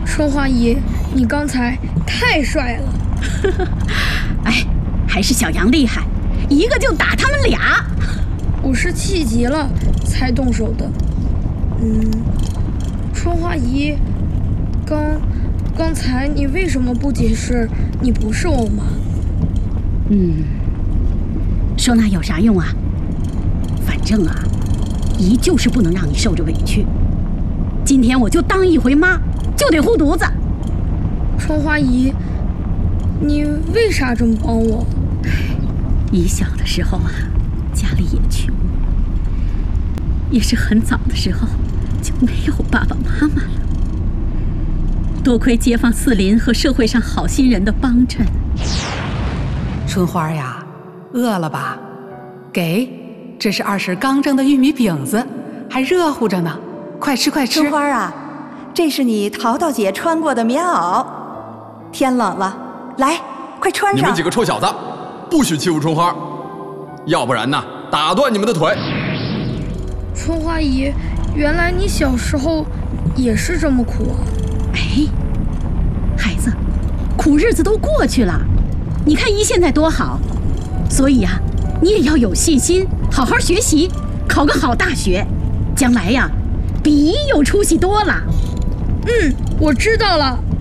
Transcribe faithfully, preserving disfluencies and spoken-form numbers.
春花姨，你刚才太帅了。 哎，还是小杨厉害，一个就打他们俩。 我是气急了才动手的。嗯，春花姨，刚刚才你为什么不解释你不是我妈？ 嗯，说那有啥用啊？反正啊，姨就是不能让你受着委屈。今天我就当一回妈，就得护犊子。 春花姨，你为啥这么帮我？ 姨小的时候啊，家里也穷，也是很早的时候就没有爸爸妈妈了。多亏街坊四邻和社会上好心人的帮衬。 春花呀，饿了吧？给，这是二婶刚蒸的玉米饼子，还热乎着呢，快吃快吃。 春花啊，这是你淘淘姐穿过的棉袄，天冷了，来，快穿上。 你们几个臭小子，不许欺负春花，要不然呢，打断你们的腿。 春花姨，原来你小时候也是这么苦啊！ 哎，孩子，苦日子都过去了，你看姨现在多好，所以呀、啊，你也要有信心，好好学习，考个好大学，将来呀，比姨有出息多了。 嗯，我知道了。